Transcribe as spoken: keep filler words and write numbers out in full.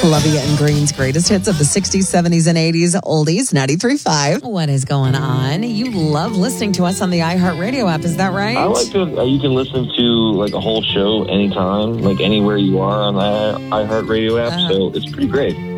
Columbia and Green's greatest hits of the sixties, seventies, and eighties. Oldies, ninety-three point five. What is going on? You love listening to us on the iHeartRadio app. Is that right? I like to, uh, you can listen to like a whole show anytime, like anywhere you are on the iHeartRadio app. Uh-huh. So it's pretty great.